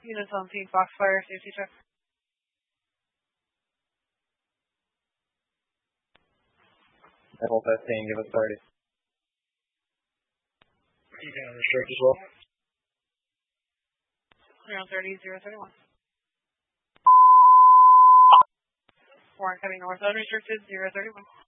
Units on scene, Foxfire, safety check. Level 15, give us 30. You can restrict as well. Clear on 30, 031. Warren coming north, unrestricted, 031.